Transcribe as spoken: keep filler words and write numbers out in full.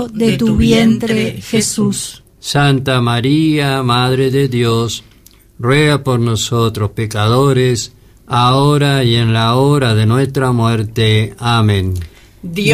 de tu vientre, Jesús. Santa María, Madre de Dios, ruega por nosotros pecadores, ahora y en la hora de nuestra muerte. Amén. Dios